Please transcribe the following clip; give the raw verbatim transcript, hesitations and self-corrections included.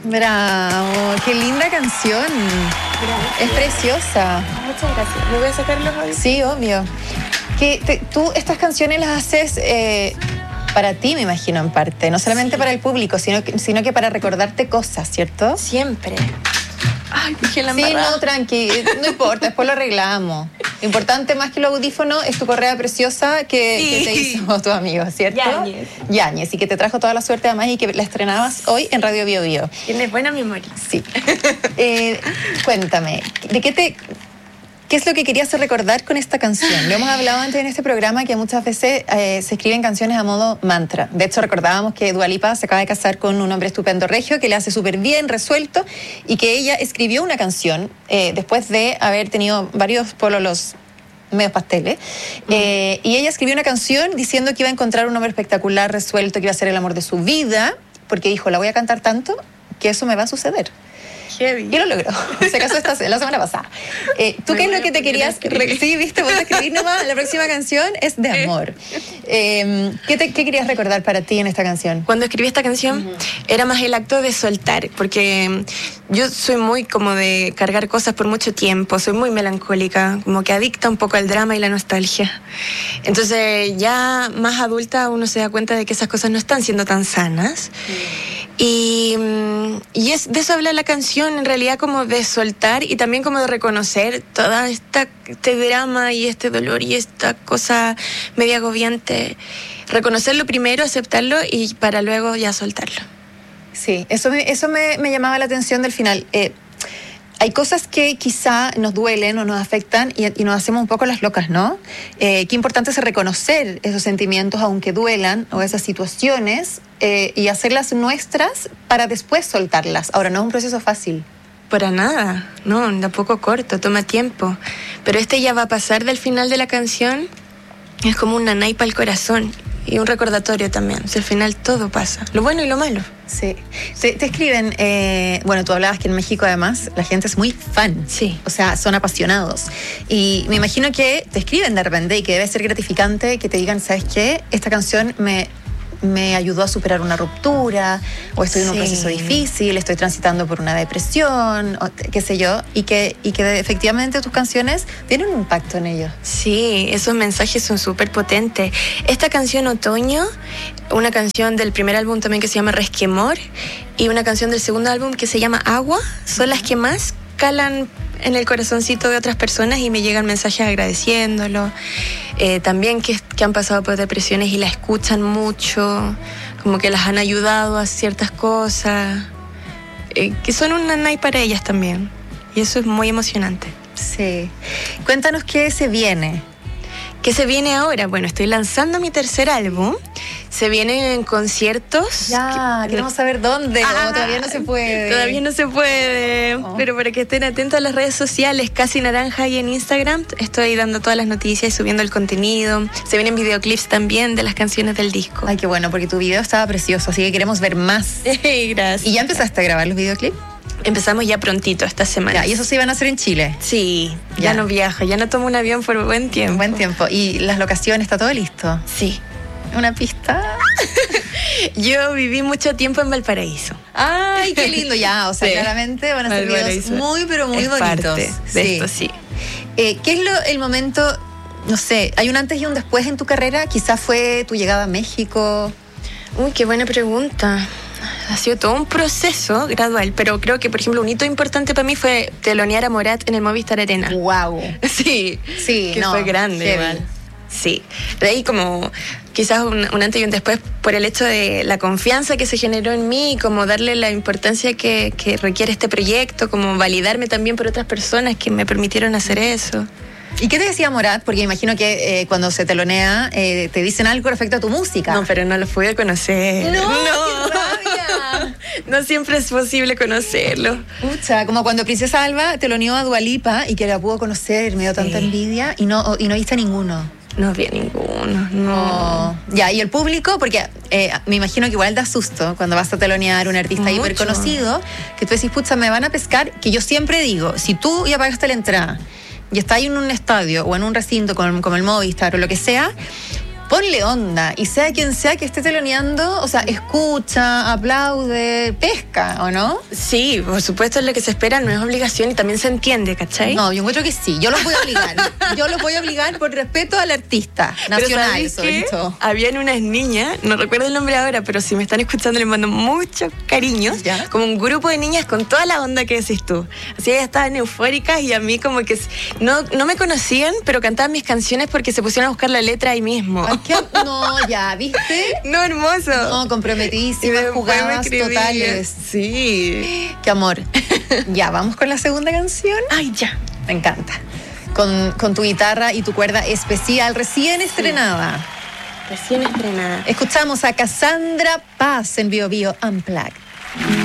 Bravo, qué linda canción. Gracias. Es preciosa. Muchas gracias. ¿Me voy a sacar los oídos? Sí, obvio. Que te, tú estas canciones las haces eh, para ti, me imagino, en parte. No solamente Sí. para el público, sino que, sino que para recordarte cosas, ¿cierto? Siempre. Ay, dije la Sí, embarrada. no, tranqui, no importa, después lo arreglamos. Lo importante más que los audífonos es tu correa preciosa que, Sí. que te hizo tu amigo, ¿cierto? Yáñez. Yáñez, y que te trajo toda la suerte además y que la estrenabas hoy en Radio Bio Bio. Tienes buena memoria. Sí. Eh, cuéntame, ¿de qué te... ¿Qué es lo que querías recordar con esta canción? Lo hemos hablado antes en este programa que muchas veces eh, se escriben canciones a modo mantra. De hecho, recordábamos que Dua Lipa se acaba de casar con un hombre estupendo regio que le hace súper bien, resuelto, y que ella escribió una canción eh, después de haber tenido varios pololos medios pasteles, mm. eh, y ella escribió una canción diciendo que iba a encontrar un hombre espectacular, resuelto, que iba a ser el amor de su vida, porque dijo, la voy a cantar tanto que eso me va a suceder. Heavy. Y lo logró. Se casó esta, la semana pasada. Eh, ¿Tú Me qué es lo muero que te porque querías? la escribí. Sí, viste, vos a escribir nomás. La próxima canción es de amor. Eh, ¿qué, te, ¿Qué querías recordar para ti en esta canción? Cuando escribí esta canción uh-huh. era más el acto de soltar, porque yo soy muy como de cargar cosas por mucho tiempo, soy muy melancólica, como que adicta un poco al drama y la nostalgia. Entonces ya más adulta uno se da cuenta de que esas cosas no están siendo tan sanas. Uh-huh. Y, y es, de eso habla la canción, en realidad como de soltar y también como de reconocer toda esta, este drama y este dolor y esta cosa media agobiante. Reconocerlo primero, aceptarlo y para luego ya soltarlo. Sí, eso me, eso me, me llamaba la atención del final. Eh, Hay cosas que quizá nos duelen o nos afectan y, y nos hacemos un poco las locas, ¿no? Eh, qué importante es reconocer esos sentimientos aunque duelan o esas situaciones eh, y hacerlas nuestras para después soltarlas. Ahora, no es un proceso fácil. Para nada, no, tampoco corto, toma tiempo. Pero este ya va a pasar del final de la canción, es como una naipa al corazón y un recordatorio también. O sea, al final todo pasa, lo bueno y lo malo. Sí. Te, te escriben, eh, bueno, tú hablabas que en México además la gente es muy fan. Sí. O sea, son apasionados. Y me imagino que te escriben de repente y que debe ser gratificante que te digan, ¿sabes qué? Esta canción me... me ayudó a superar una ruptura, o estoy en un sí. proceso difícil, estoy transitando por una depresión, o qué sé yo, y que, y que efectivamente tus canciones tienen un impacto en ellos. Sí, esos mensajes son súper potentes. Esta canción Otoño, una canción del primer álbum también que se llama Resquemor, y una canción del segundo álbum que se llama Agua, son las que más calan en el corazoncito de otras personas y me llegan mensajes agradeciéndolo. Eh, también que, que han pasado por depresiones y la escuchan mucho, como que las han ayudado a ciertas cosas, eh, que son una night para ellas también. Y eso es muy emocionante. Sí. Cuéntanos qué se viene. ¿Qué se viene ahora? Bueno, estoy lanzando mi tercer álbum. Se vienen conciertos. Ya, que, queremos saber dónde. Ah, o todavía no se puede. Todavía no se puede. Oh. Pero para que estén atentos a las redes sociales, Casi Naranja y en Instagram, estoy dando todas las noticias y subiendo el contenido. Se vienen videoclips también de las canciones del disco. Ay, qué bueno, porque tu video estaba precioso, así que queremos ver más. Gracias. ¿Y ya empezaste a grabar los videoclips? Empezamos ya prontito, esta semana. Ya, ¿y eso se iban a hacer en Chile? Sí, ya, ya no viajo, ya no tomo un avión por buen tiempo. Buen tiempo. ¿Y las locaciones, está todo listo? Sí. ¿Una pista? Yo viví mucho tiempo en Valparaíso. ¡Ay, qué lindo! Ya, o sea, sí. Claramente van a ser videos muy, pero muy es bonitos. Parte de sí. esto, sí. Eh, ¿Qué es lo, el momento, no sé, hay un antes y un después en tu carrera? Quizás fue tu llegada a México. Uy, qué buena pregunta. Ha sido todo un proceso gradual, pero creo que, por ejemplo, un hito importante para mí fue telonear a Morat en el Movistar Arena. ¡Wow! Sí, sí, que no, fue grande heavy. Igual. Sí, de ahí como quizás un, un antes y un después por el hecho de la confianza que se generó en mí, como darle la importancia que, que requiere este proyecto, como validarme también por otras personas que me permitieron hacer eso. ¿Y qué te decía Morat? Porque imagino que eh, cuando se telonea eh, te dicen algo respecto a tu música. No, pero no lo pude conocer. ¡No! no. ¡Qué rabia! No siempre es posible conocerlo. Pucha, como cuando Princesa Alba teloneó a Dua Lipa y que la pudo conocer, me dio sí. tanta envidia y no, y no viste a ninguno. No vi a ninguno, no. Oh. Ya, ¿y el público? Porque eh, me imagino que igual da susto cuando vas a telonear a un artista hiper conocido, que tú decís, pucha, me van a pescar, que yo siempre digo, si tú ya pagaste la entrada y estás en un estadio o en un recinto como, como el Movistar o lo que sea, ponle onda y sea quien sea que esté teloneando, o sea, escucha, aplaude, pesca, ¿o no? Sí, por supuesto es lo que se espera, no es obligación y también se entiende, ¿cachai? No, yo encuentro que sí, yo los voy a obligar. Yo los voy a obligar por respeto al artista nacional, sobre todo. Habían unas niñas, no recuerdo el nombre ahora, pero si me están escuchando les mando muchos cariños, ¿ya? Como un grupo de niñas con toda la onda que decís tú. Así ellas estaban eufóricas y a mí como que no, no me conocían, pero cantaban mis canciones porque se pusieron a buscar la letra ahí mismo. Ay, ¿qué? No, ya, ¿viste? No, hermoso. No, comprometidísimas, jugadas totales. Sí. Qué amor. Ya, vamos con la segunda canción. Ay, ya. Me encanta. Con, con tu guitarra y tu cuerda especial, recién estrenada. Recién estrenada. Escuchamos a Cassandra Paz en Bio Bio Unplugged.